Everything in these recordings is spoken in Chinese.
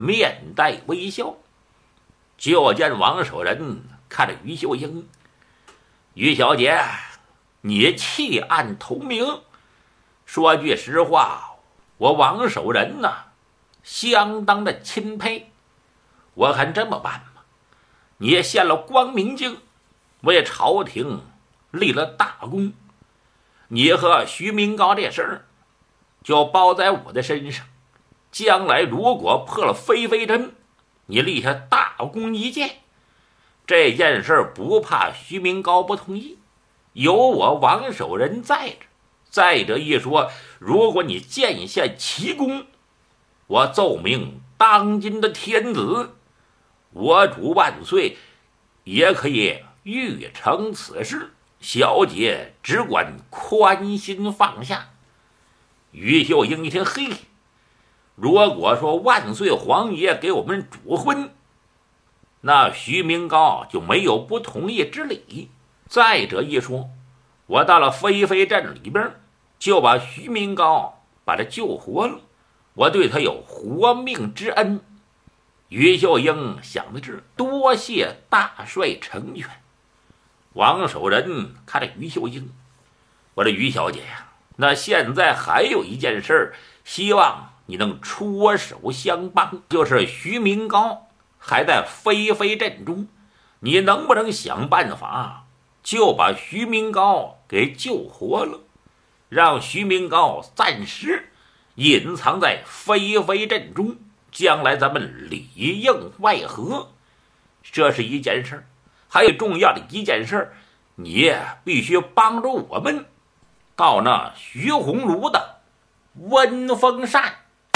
面带微笑。就见王守仁看着于秀英：“于小姐，你弃暗投明，说句实话，我王守仁相当的钦佩。我看这么办吧，你献了光明镜，为朝廷立了大功，你和徐明高这事儿就包在我的身上。将来如果破了飞飞阵，你立下大功一件，这件事不怕徐明高不同意，有我王守仁在这。再者一说，如果你见献奇功，我奏明当今的天子，我主万岁也可以预成此事，小姐只管宽心放下。”于秀英一听，嘿，如果说万岁皇爷给我们主婚，那徐明高就没有不同意之理。再者一说，我到了飞飞镇里边，就把徐明高把他救活了，我对他有活命之恩。于秀英想的是多谢大帅成全。王守仁看着于秀英：“我这于小姐呀，那现在还有一件事，希望你能出手相帮，就是徐明高还在飞飞镇中，你能不能想办法就把徐明高给救活了，让徐明高暂时隐藏在飞飞镇中，将来咱们里应外合。这是一件事。还有重要的一件事，你必须帮助我们到那徐鸿儒的温风扇。”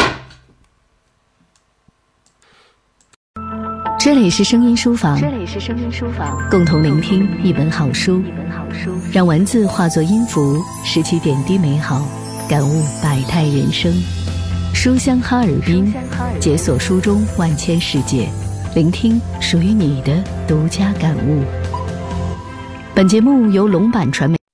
这里是声音书房，共同聆听一本好书，让文字化作音符，拾起点滴美好，感悟百态人生。书香哈尔滨，解锁书中万千世界，聆听属于你的独家感悟。本节目由龙版传媒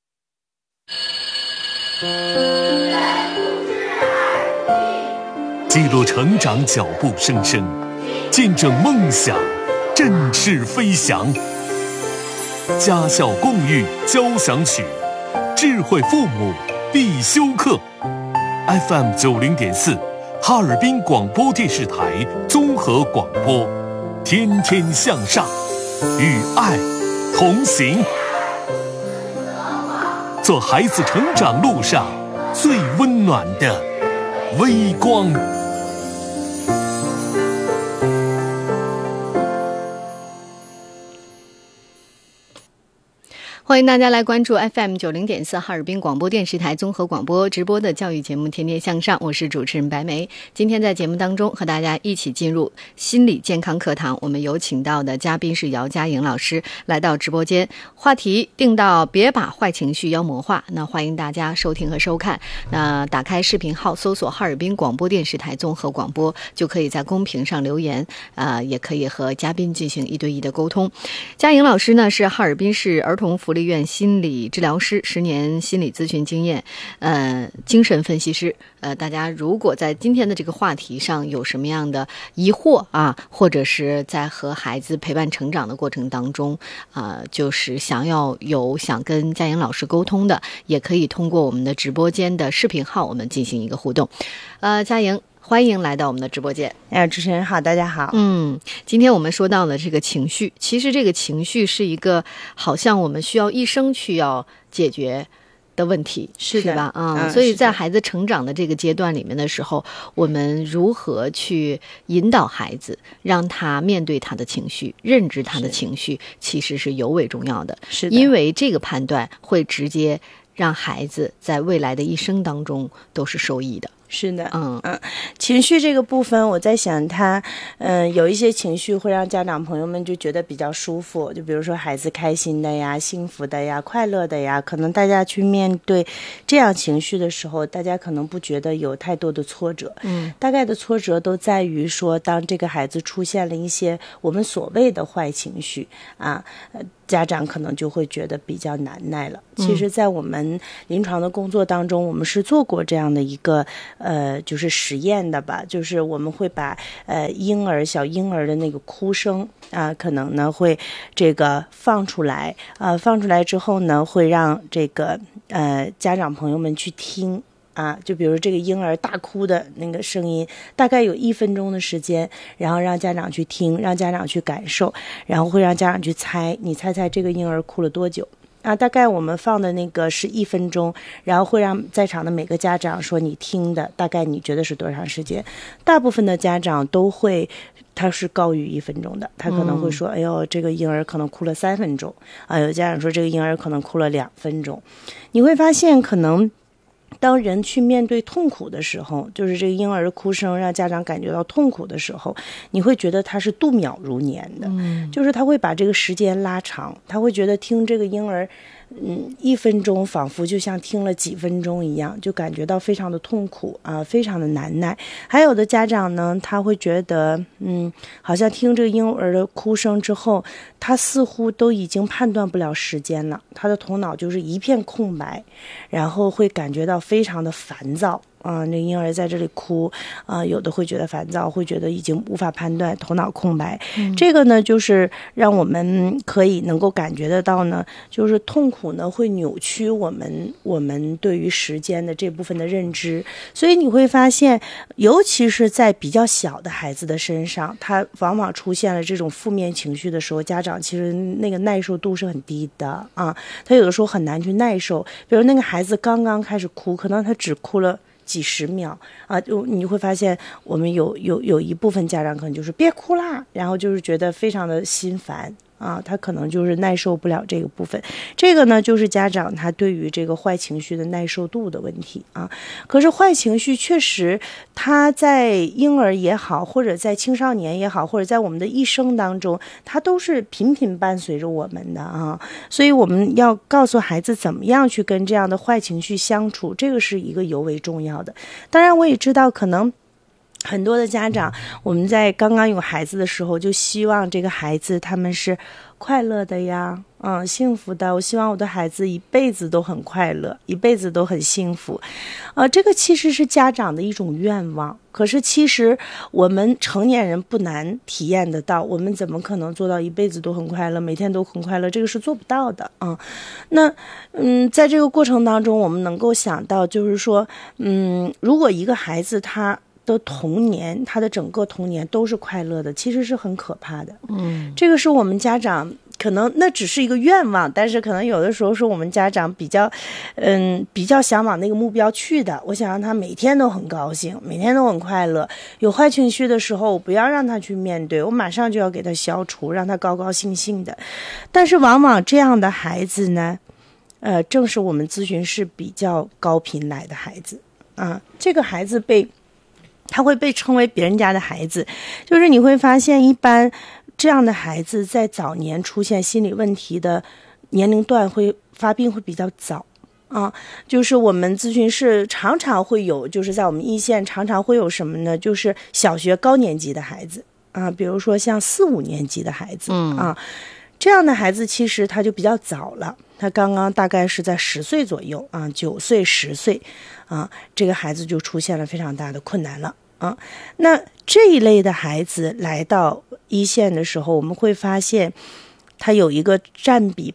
记录成长脚步声声，见证梦想振翅飞翔。家校共育交响曲，智慧父母必修课。FM 90.4，哈尔滨广播电视台综合广播，天天向上，与爱同行，做孩子成长路上最温暖的微光。 欢迎大家来关注 FM 90.4哈尔滨广播电视台综合广播直播的教育节目《天天向上》，我是主持人白梅。今天在节目当中和大家一起进入心理健康课堂，我们有请到的嘉宾是姚佳颖老师来到直播间，话题定到别把坏情绪妖魔化。那欢迎大家收听和收看。那打开视频号搜索哈尔滨广播电视台综合广播，就可以在公屏上留言，也可以和嘉宾进行1对1的沟通。佳颖老师呢是哈尔滨市儿童福利院心理治疗师，10年心理咨询经验，精神分析师。大家如果在今天的这个话题上有什么样的疑惑啊，或者是在和孩子陪伴成长的过程当中，就是想跟佳颖老师沟通的，也可以通过我们的直播间的视频号，我们进行一个互动。佳颖，欢迎来到我们的直播间。 主持人好，大家好。 今天我们说到了这个情绪，其实这个情绪是一个好像我们需要一生去要解决的问题，是吧？所以在孩子成长的这个阶段里面的时候，我们如何去引导孩子，让他面对他的情绪，认知他的情绪，其实是尤为重要的。 是的， 因为这个判断会直接让孩子在未来的一生当中都是受益的。 是的，情绪这个部分，我在想他，有一些情绪会让家长朋友们就觉得比较舒服，就比如说孩子开心的呀、幸福的呀、快乐的呀，可能大家去面对这样情绪的时候，大家可能不觉得有太多的挫折，大概的挫折都在于说，当这个孩子出现了一些我们所谓的坏情绪啊，家长可能就会觉得比较难耐了。其实在我们临床的工作当中，我们是做过这样的一个就是实验的吧，就是我们会把小婴儿的那个哭声可能呢会这个放出来放出来之后呢，会让这个家长朋友们去听。就比如这个婴儿大哭的那个声音，大概有1分钟的时间，然后让家长去听，让家长去感受，然后会让家长去猜，你猜猜这个婴儿哭了多久大概我们放的那个是1分钟，然后会让在场的每个家长说你听的大概你觉得是多长时间。大部分的家长都会他是高于1分钟的，他可能会说哎呦这个婴儿可能哭了3分钟有家长说这个婴儿可能哭了2分钟。你会发现可能当人去面对痛苦的时候，就是这个婴儿的哭声让家长感觉到痛苦的时候，你会觉得他是度秒如年的，就是他会把这个时间拉长，他会觉得听这个婴儿1分钟仿佛就像听了几分钟一样，就感觉到非常的痛苦非常的难耐。还有的家长呢，他会觉得好像听这个婴儿的哭声之后，他似乎都已经判断不了时间了，他的头脑就是一片空白，然后会感觉到非常的烦躁那婴儿在这里哭有的会觉得烦躁，会觉得已经无法判断，头脑空白这个呢就是让我们可以能够感觉得到呢，就是痛苦呢会扭曲我们对于时间的这部分的认知。所以你会发现尤其是在比较小的孩子的身上，他往往出现了这种负面情绪的时候，家长其实那个耐受度是很低的他有的时候很难去耐受。比如那个孩子刚刚开始哭，可能他只哭了几十秒就你会发现我们有一部分家长可能就是别哭啦，然后就是觉得非常的心烦他可能就是耐受不了这个部分。这个呢就是家长他对于这个坏情绪的耐受度的问题可是坏情绪确实他在婴儿也好，或者在青少年也好，或者在我们的一生当中，他都是频频伴随着我们的所以我们要告诉孩子怎么样去跟这样的坏情绪相处，这个是一个尤为重要的。当然我也知道可能很多的家长，我们在刚刚有孩子的时候就希望这个孩子他们是快乐的呀幸福的，我希望我的孩子一辈子都很快乐，一辈子都很幸福这个其实是家长的一种愿望，可是其实我们成年人不难体验得到，我们怎么可能做到一辈子都很快乐，每天都很快乐，这个是做不到的那在这个过程当中，我们能够想到就是说如果一个孩子他的童年，他的整个童年都是快乐的，其实是很可怕的这个是我们家长可能那只是一个愿望，但是可能有的时候是我们家长比较想往那个目标去的。我想让他每天都很高兴，每天都很快乐，有坏情绪的时候我不要让他去面对，我马上就要给他消除，让他高高兴兴的。但是往往这样的孩子呢正是我们咨询室比较高频来的孩子这个孩子他会被称为别人家的孩子，就是你会发现一般这样的孩子在早年出现心理问题的年龄段会发病会比较早就是我们咨询室常常会有，就是在我们一线常常会有什么呢，就是小学高年级的孩子比如说像4、5年级的孩子这样的孩子其实他就比较早了，他刚刚大概是在10岁左右9岁10岁这个孩子就出现了非常大的困难了那这一类的孩子来到一线的时候，我们会发现他有一个占比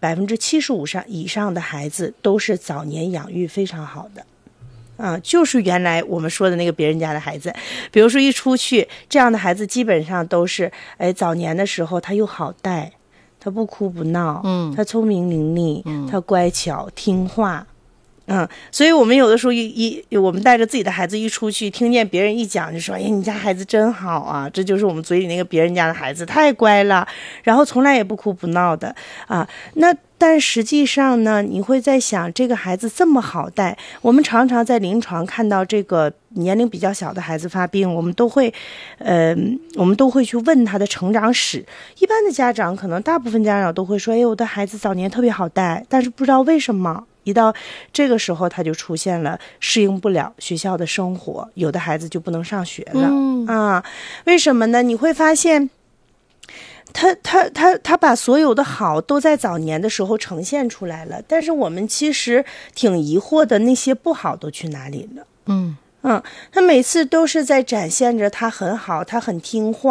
75%以上的孩子都是早年养育非常好的就是原来我们说的那个别人家的孩子。比如说一出去，这样的孩子基本上都是早年的时候他又好带，他不哭不闹他聪明伶俐他乖巧听话所以我们有的时候我们带着自己的孩子一出去，听见别人一讲就说你家孩子真好这就是我们嘴里那个别人家的孩子，太乖了，然后从来也不哭不闹的那但实际上呢，你会在想这个孩子这么好带，我们常常在临床看到这个年龄比较小的孩子发病，我们都会去问他的成长史。一般的家长可能大部分家长都会说我的孩子早年特别好带，但是不知道为什么一到这个时候他就出现了适应不了学校的生活，有的孩子就不能上学了为什么呢？你会发现他把所有的好都在早年的时候呈现出来了，但是我们其实挺疑惑的，那些不好都去哪里了他每次都是在展现着他很好，他很听话。